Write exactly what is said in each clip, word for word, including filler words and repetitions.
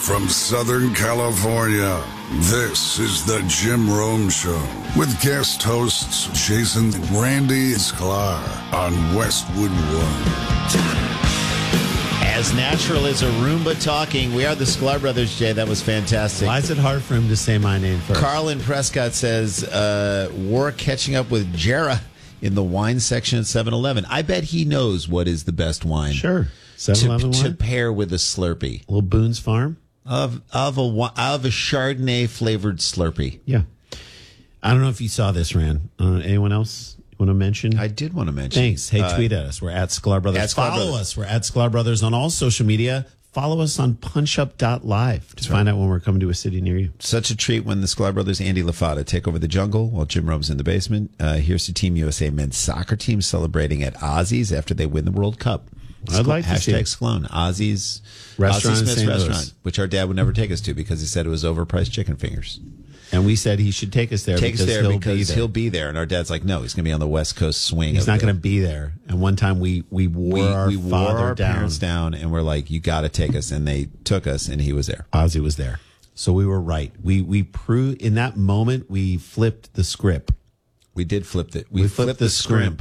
from Southern California, this is the Jim Rome Show with guest hosts Jason Randy Sklar on Westwood One. As natural as a Roomba talking, we are the Sklar Brothers, Jay. That was fantastic. Why is it hard for him to say my name first? Carlin Prescott says, uh, War catching up with Jera in the wine section at seven eleven. I bet he knows what is the best wine. Sure. seven eleven to, wine? to pair with a Slurpee. Little Boone's Farm? Of of a of a Chardonnay flavored Slurpee. Yeah. I don't know if you saw this, Rand. Uh, anyone else want to mention? I did want to mention. Thanks. Hey, uh, tweet at us. We're at Sklar Brothers. At Sklar Follow Brothers. us. We're at Sklar Brothers on all social media. Follow us on punchup dot live to find out when we're coming to a city near you. Such a treat when the Sklar Brothers, Andy LaFata, take over the jungle while Jim Rome's in the basement. Uh, here's the Team U S A men's soccer team celebrating at Ozzy's after they win the World Cup. I'd like to see Hashtag it. Sklone. Ozzy's Restaurant Ozzy in Smith's Saint Louis. restaurant, which our dad would never take us to because he said it was overpriced chicken fingers. And we said he should take us there Take us because there he'll because be there. he'll be there. And our dad's like, no, he's going to be on the West Coast swing. He's of not the- going to be there. And one time we, we wore We, our we wore father our down. parents down, and we're like, you got to take us. And they took us, and he was there. Ozzy was there. So we were right. We we proved in that moment we flipped the script. We did flip the we, We flipped, flipped the the scrimp.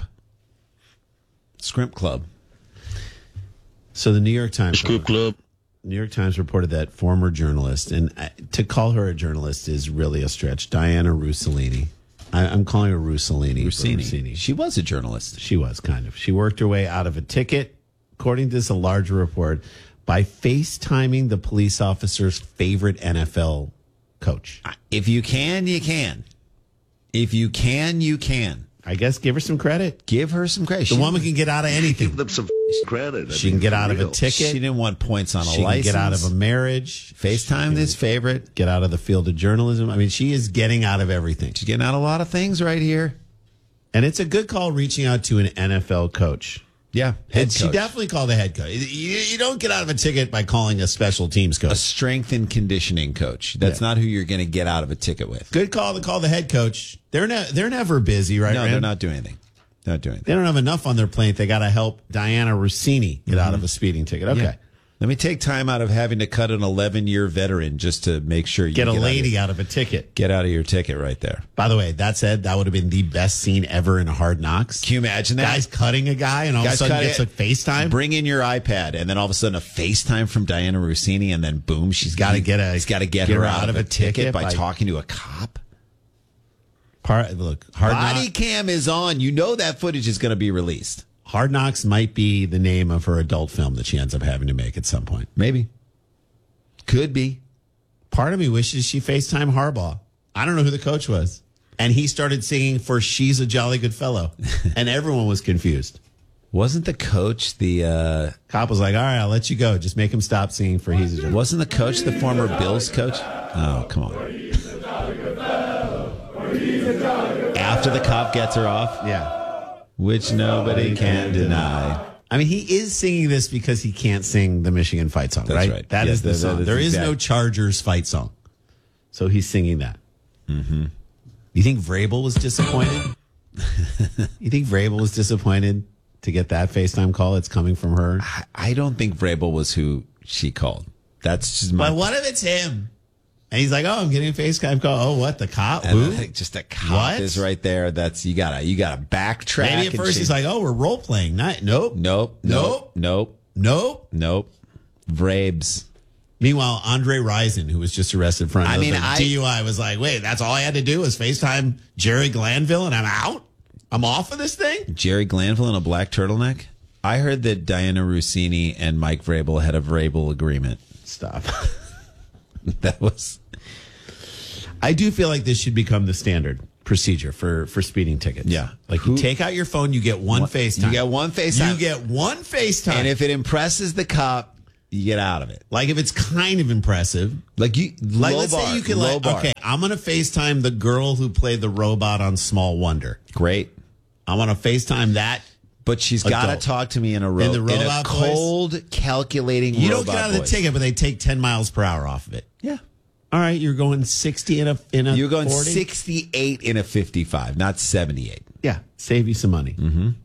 Scrimp Club. So the New York Times Scoop Club. New York Times reported that former journalist, and uh, to call her a journalist is really a stretch, Diana Russellini. I, I'm calling her Russellini. Rossini. Rossini. She was a journalist. She was, kind of. She worked her way out of a ticket, according to this a larger report, by FaceTiming the police officer's favorite N F L coach. If you can, you can. If you can, you can. I guess give her some credit. Give her some credit. The She- woman can get out of anything. Give them some credit. I She mean, can get for out of a real. ticket. She didn't want points on a She can license. get out of a marriage. FaceTime his favorite. Get out of the field of journalism. I mean, she is getting out of everything. She's getting out a lot of things right here. And it's a good call reaching out to an N F L coach. Yeah. And she definitely called the head coach. You, you don't get out of a ticket by calling a special teams A coach. strength and conditioning coach. That's Yeah. not who you're going to get out of a ticket with. Good call to call the head coach. They're ne- they're never busy, right? No, Rand? they're not doing anything. Not doing anything. They don't have enough on their plate. They got to help Diana Rossini get out of a speeding ticket. Okay. Yeah. Let me take time out of having to cut an eleven-year veteran just to make sure you Get a out of lady your- out of a ticket. Get out of your ticket right there. By the way, that said, that would have been the best scene ever in Hard Knocks. Can you imagine that? Guy's cutting a guy and all Guys of a sudden cut gets it. a FaceTime. Bring in your iPad, and then all of a sudden a FaceTime from Diana Rossini, and then boom, she's Gotta he- get a- He's got to get, her out, of a ticket, ticket by, by- talking to a cop. Part, look, Hard Body Knocks, cam is on. You know that footage is going to be released. Hard Knocks might be the name of her adult film that she ends up having to make at some point. Maybe. Could be. Part of me wishes she FaceTime Harbaugh. I don't know who the coach was. And he started singing for She's a Jolly Good Fellow. And everyone was confused. Wasn't the coach the uh, Cop was like, all right, I'll let you go. Just make him stop singing for He's a Jolly. wasn't the coach the former Bills coach? Oh, come on. After the cop gets her off, Yeah. which nobody can deny. I mean, he is singing this because he can't sing the Michigan fight song, That's right? right. That Yeah, is the that- song. that is There is exact- no Chargers fight song. So he's singing that. Mm-hmm. You think Vrabel was disappointed? You think Vrabel was disappointed to get that FaceTime call? It's coming from her. I, I don't think Vrabel was who she called. That's just my. But what if it's him? And he's like, oh, I'm getting a FaceTime call. Oh, what? The cop? And I Who? think just a cop What? is right there. That's you gotta you gotta backtrack. Maybe at and first change- he's like, oh, we're role playing. Not, nope. nope, Nope. nope, Nope. nope. Vrabes. Meanwhile, Andre Rison, who was just arrested for I mean, another I- D U I, was like, wait, that's all I had to do was FaceTime Jerry Glanville and I'm out? I'm off of this thing? Jerry Glanville in a black turtleneck. I heard that Diana Rossini and Mike Vrabel had a Vrabel agreement. Stop. That was I do feel like this should become the standard procedure for, for speeding tickets. Yeah. Like Who- you take out your phone, you get one One- FaceTime. you get one FaceTime. You get one FaceTime. and if it impresses the cop, you get out of it. like if it's kind of impressive. Like you, Like low let's bar, say you can low like, bar. okay, I'm gonna FaceTime the girl who played the robot on Small Wonder. Great. I want to FaceTime that. But she's got to Adult. talk to me in a ro- In the in a robot voice? cold, calculating. You don't robot get out of the voice. ticket, but they take ten miles per hour off of it. Yeah, All right, you're going sixty in a in a you're going forty? sixty-eight in a fifty-five, not seventy-eight. Yeah, save you some money. Mm-hmm.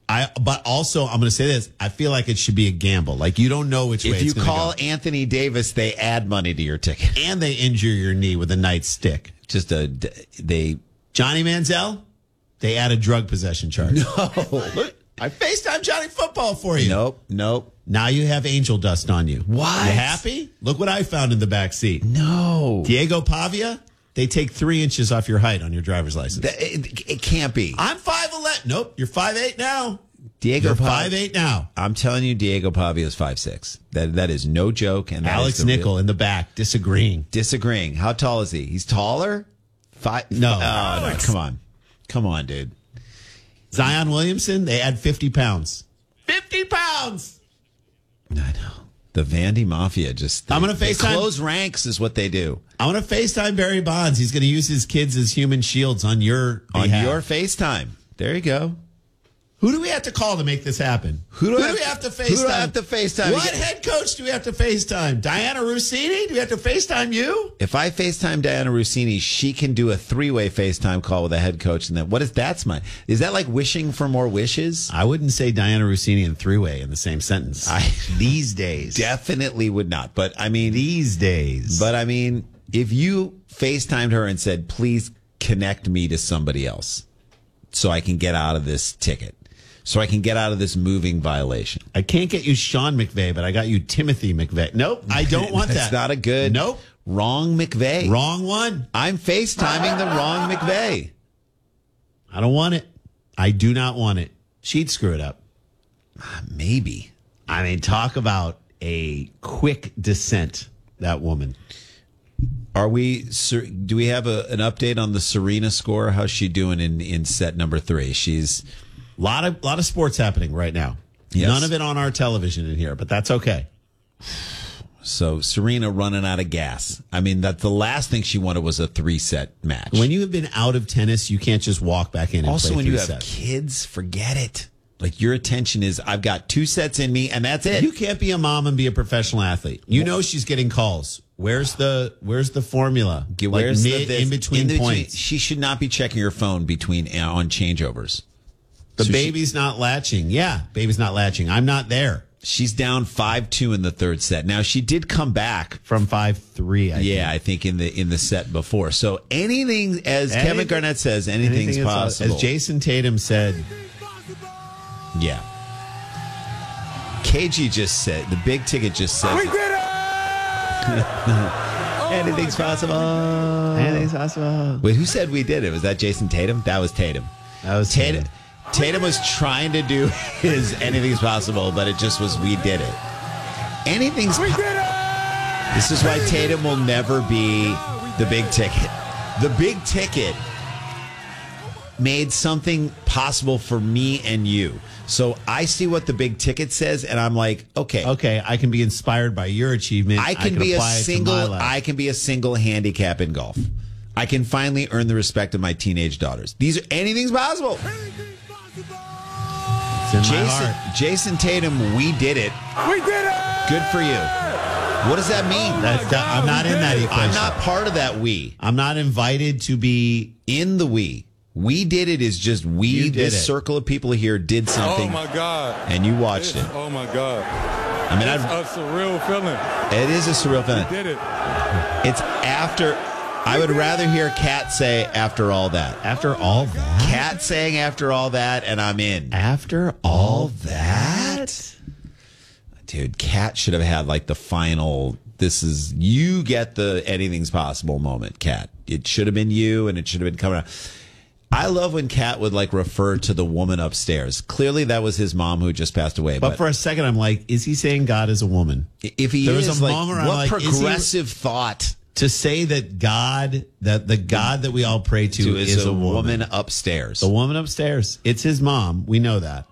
I, but also, I'm going to say this. I feel like it should be a gamble. Like, you don't know which way If you it's gonna call go. Anthony Davis, they add money to your ticket. And they injure your knee with a nightstick. Just a, they. Johnny Manziel, they add a drug possession charge. No. Look, I FaceTime Johnny Football for you. Nope, nope. Now you have angel dust on you. What? You happy? Look what I found in the back seat. No. Diego Pavia, they take three inches off your height on your driver's license. That- It, it can't be. I'm five eleven. Nope, you're five eight now. Diego You're Pav- five eight now. I'm telling you, Diego Pavia is five six. That That is no joke. And that Alex is the real- Nickel in the back disagreeing. Disagreeing. How tall is he? He's taller? Five? No. Oh, no. Come on. Come on, dude. Zion Williamson, they add fifty pounds. fifty pounds. I know. The Vandy Mafia just. I'm gonna they FaceTime- close ranks is what they do. I want to FaceTime Barry Bonds. He's going to use his kids as human shields on your On behalf. your FaceTime. There you go. Who do we have to call to make this happen? Who do I have we to- have to FaceTime? who do I have to FaceTime? What Get- head coach do we have to FaceTime? Diana Rossini? Do we have to FaceTime you? If I FaceTime Diana Rossini, she can do a three-way FaceTime call with a head coach. And then what is that's my? Is that like wishing for more wishes? I wouldn't say Diana Rossini and three-way in the same sentence. I these days. definitely would not. But I mean, These days. but I mean, if you FaceTimed her and said, "Please connect me to somebody else, so I can get out of this ticket, so I can get out of this moving violation." I can't get you Sean McVay, but I got you Timothy McVeigh. Nope, I don't want That's that. not a good. Nope. Wrong McVeigh. Wrong one. I'm FaceTiming the wrong McVeigh. I don't want it. I do not want it. She'd screw it up. Maybe. I mean, talk about a quick descent, that woman. Are we? Ser- Do we have a, an update on the Serena score? How's she doing in, in set number three? She's A lot of lot of sports happening right now. Yes. None of it on our television in here, but that's okay. so Serena running out of gas. I mean, that the last thing she wanted was a three set match. When you have been out of tennis, you can't just walk back in and also play when you three have sets. kids, forget it. Like your attention is, I've got two sets in me, and that's it. You can't be a mom and be a professional athlete. You know she's getting calls. Where's the Where's the formula? Get- Like Where's mid, the, in between in points? She should not be checking her phone between uh, on changeovers. The So she- baby's not latching. Yeah, baby's not latching. I'm not there She's down five two in the third set. Now she did come back. from five three. I Yeah, think. I think in the in the set before. So anything, as Kevin Anything- Garnett says, anything's Anything is- possible. As Jason Tatum said, Yeah. K G just said, the big ticket just said, We did it! anything's possible. anything's possible. Wait, who said we did it? Was that Jason Tatum? That was Tatum. That was Tatum. Tatum. Tatum was trying to do his anything's possible, but it just was we did it. Anything's We po- did it! This is why Tatum will never be the big ticket. The big ticket made something possible for me and you. So I see what the big ticket says, and I'm like, okay, Okay, I can be inspired by your achievement. I can be a apply it to my single. life. I can be a single handicap in golf. I can finally earn the respect of my teenage daughters. These are anything's possible. It's in my Jason, heart. Jason Tatum, we did it. We did it! Good for you. What does that mean? That's the- I'm not in that equation. I'm not part of that we. I'm not invited to be. In the we. We did it is just we, You did this it. circle of people here did something. Oh my God. And you watched It's- it. Oh my God. I mean, It's I've, a surreal feeling. it is a surreal feeling. Did it. It's after. I would rather hear Kat say after all that. After all that. Kat saying after all that, and I'm in. After all that. Dude, Kat should have had like the final. This is you get the anything's possible moment, Kat. It should have been you, and it should have been coming out. I love when Kat would like refer to the woman upstairs. Clearly, that was his mom who just passed away. But, But, for a second, I'm like, is he saying God is a woman? if he there is, was a like, moment where I'm what like, is he- progressive thought To say that God, that the God that we all pray to, to is, is, a, woman. woman upstairs? The woman upstairs. It's his mom. We know that.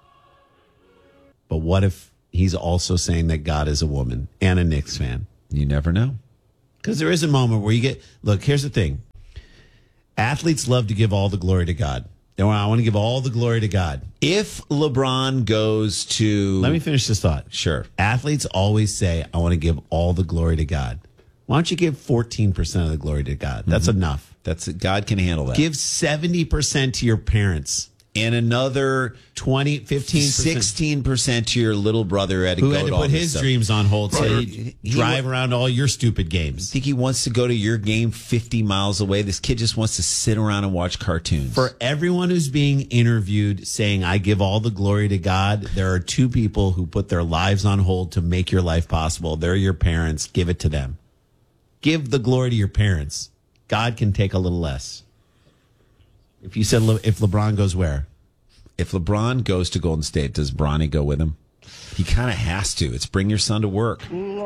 But what if he's also saying that God is a woman and a Knicks fan? You never know. Because there is a moment where you get, look, here's the thing. Athletes love to give all the glory to God. They want, I want to give all the glory to God. If LeBron goes to, Let me finish this thought. sure. Athletes always say, I want to give all the glory to God. Why don't you give fourteen percent of the glory to God? That's enough. That's God can handle that. Give seventy percent to your parents and another twenty, fifteen, sixteen percent to your little brother who had to who go had to to all put this his stuff. dreams on hold so Bro, he'd he- he drive wa- around all your stupid games. I think he wants to go to your game fifty miles away. This kid just wants to sit around and watch cartoons. For everyone who's being interviewed saying, I give all the glory to God, there are two people who put their lives on hold to make your life possible. They're your parents. Give it to them. Give the glory to your parents. God can take a little less. If you said, Le- if LeBron goes where? If LeBron goes to Golden State, does Bronny go with him? He kind of has to. It's bring your son to work.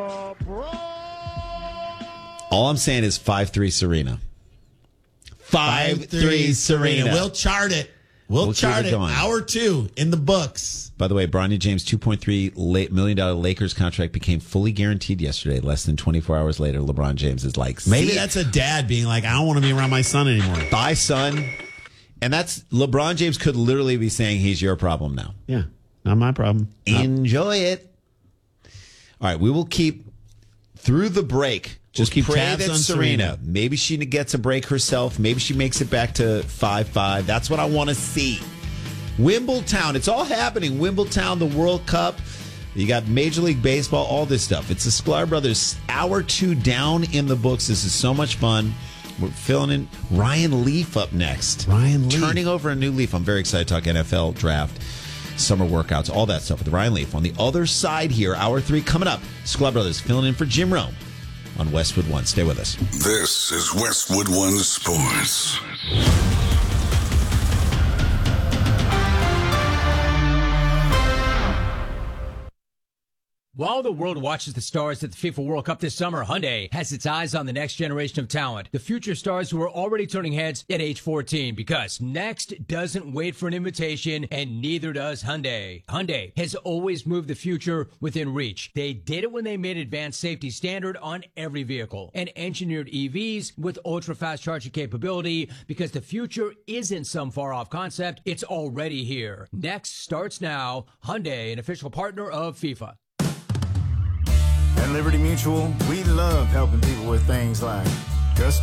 All I'm saying is five three Serena. five three Serena. We'll chart it. We'll, We'll keep chart it it. going. Hour two in the books. By the way, Bronny James' two point three million dollars Lakers contract became fully guaranteed yesterday. Less than twenty-four hours later, LeBron James is like, Maybe "See, that's a dad being like, I don't want to be around my son anymore. bye, son." And that's LeBron James could literally be saying he's your problem now. Yeah, not my problem. Not- Enjoy it. All right, we will keep through the break. Just keep pray tabs that on Serena, Serena. maybe she gets a break herself. Maybe she makes it back to five five. That's what I want to see. Wimbledon, it's all happening. Wimbledon, the World Cup. You got Major League Baseball, all this stuff. It's the Sklar Brothers hour two down in the books. This is so much fun. We're filling in Ryan Leaf up next. Ryan Leaf. Turning over a new leaf. I'm very excited to talk N F L draft, summer workouts, all that stuff with Ryan Leaf. On the other side here, hour three coming up. Sklar Brothers filling in for Jim Rome on Westwood One. Stay with us. This is Westwood One Sports. While the world watches the stars at the FIFA World Cup this summer, Hyundai has its eyes on the next generation of talent, the future stars who are already turning heads at age fourteen, because next doesn't wait for an invitation, and neither does Hyundai. Hyundai has always moved the future within reach. They did it when they made advanced safety standard on every vehicle and engineered E Vs with ultra-fast charging capability, because the future isn't some far-off concept, it's already here. Next starts now. Hyundai, an official partner of FIFA. At Liberty Mutual, we love helping people with things like custom